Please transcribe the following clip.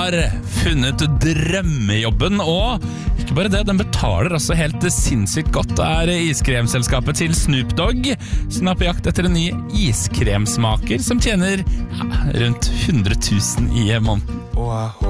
har funnet drømmejobben, og ikke bare det, den betaler også helt sinnssykt godt. Det iskremselskapet til Snoop Dogg som på jakt etter en ny iskremsmaker som tjener rundt 100 000 i måneden.